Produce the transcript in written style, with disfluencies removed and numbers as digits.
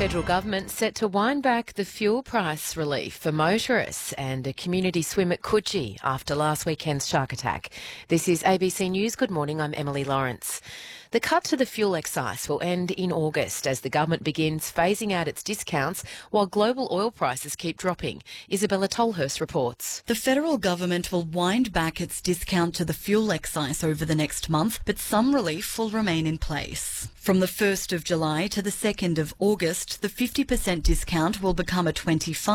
federal government set to wind back the fuel price relief for motorists and a community swim at Coogee after last weekend's shark attack. This is ABC News. Good morning, I'm Emily Lawrence. The cut to the fuel excise will end in August as the government begins phasing out its discounts while global oil prices keep dropping. Isabella Tolhurst reports. The federal government will wind back its discount to the fuel excise over the next month, but some relief will remain in place. From the 1st of July to the 2nd of August, the 50% discount will become a 25%